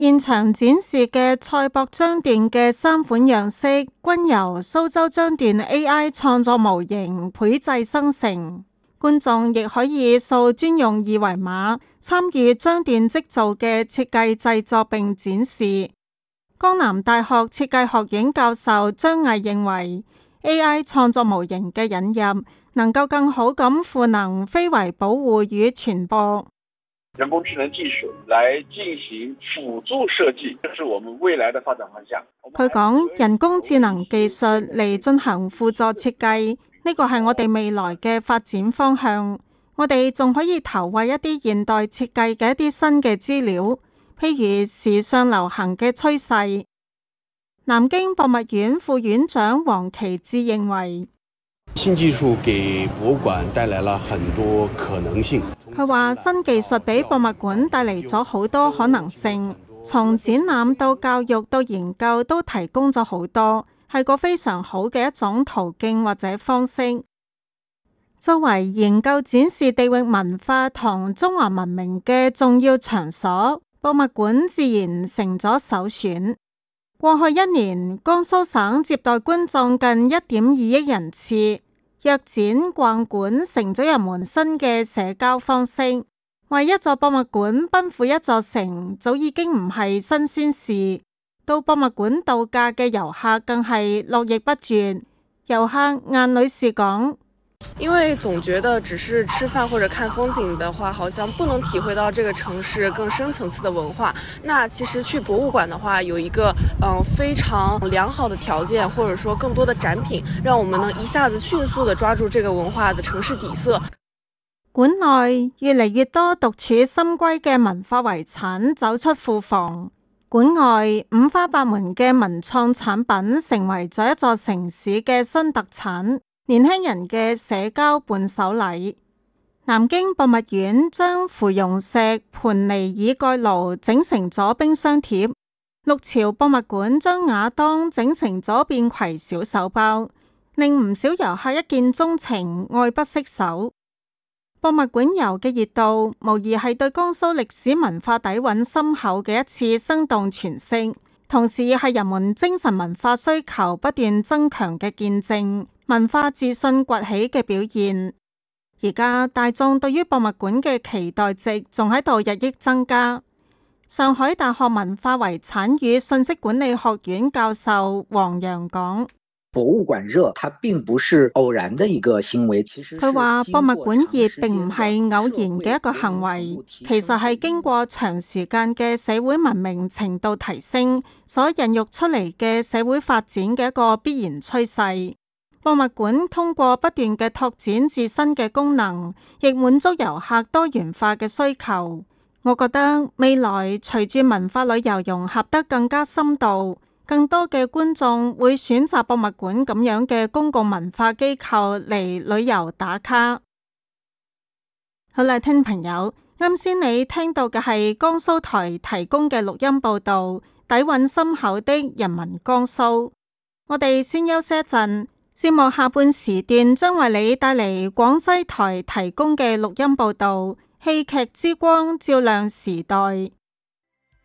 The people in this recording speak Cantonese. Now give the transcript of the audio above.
現場展示嘅賽博張電嘅3款樣式，均由蘇州張電 AI 創作模型配製生成。觀眾亦可以掃專用二維碼參與張電織造嘅設計製作並展示。江南大學設計學院教授張毅認為 AI 創作模型嘅引入能夠更好咁賦能非遺保護與傳播。 人工智能技術來進行輔助設計，這是我們未來的發展方向。 佢講人工智能技術嚟進行輔助設計，呢個係我哋未來嘅發展方向。我哋仲可以投餵一啲現代設計嘅一啲新嘅資料，譬如時尚流行嘅趨勢。南京博物院副院長黃奇志認為， 新技術給博物館帶來了很多可能性。 佢話新技術俾博物館帶嚟咗好多可能性，從展覽到教育到研究都提供咗好多，係個非常好嘅一種途徑或者方式。作為研究展示地域文化同中華文明嘅重要場所，博物館自然成咗首選。過去一年，江蘇省接待觀眾近1.2億人次，約展逛館成咗人們新嘅社交方式。為一座博物館奔赴一座城，早已經唔係新鮮事。到博物館度假嘅遊客更係絡繹不絕。遊客晏女士講， 因為總覺得只是吃飯或者看風景的話，好像不能體會到這個城市更深層次的文化。那其實去博物館的話，有一個非常良好的條件，或者說更多的展品，讓我們能一下子迅速地抓住這個文化的城市底色。 館內越嚟越多獨處深閨嘅文化遺產走出庫房，館外五花八門嘅文創產品成為咗一座城市嘅新特產。年輕人嘅社交伴手禮。南京博物院將芙蓉石盤尼爾蓋爐整成咗冰箱貼，六朝博物館將瓦當整成咗便攜小手包，令唔少遊客一見鍾情，愛不釋手。博物館遊嘅熱度，無疑係對江蘇歷史文化底蘊深厚嘅一次生動詮釋，同時亦係人們精神文化需求不斷增強嘅見證。文化自信崛起嘅表現，而家大眾對於博物館嘅期待值仲喺度日益增加。上海大學文化遺產與信息管理學院教授黃洋講： 博物館熱，它並不是偶然的一個行為。 佢話博物館熱並唔係偶然嘅一個行為，其實係經過長時間嘅社會文明程度提升所孕育出嚟嘅社會發展嘅一個必然趨勢。博物館通過不斷嘅拓展自身嘅功能，亦滿足遊客多元化嘅需求。我覺得未來隨住文化旅遊融合得更加深度，更多嘅觀眾會選擇博物館咁樣嘅公共文化機構嚟旅遊打卡。好啦，聽朋友，啱先你聽到嘅係江蘇台提供嘅錄音報道，底蘊深厚的人民江蘇。我哋先休息一陣。節目下半時段將為你帶嚟廣西台提供嘅錄音報道，戲劇之光照亮時代。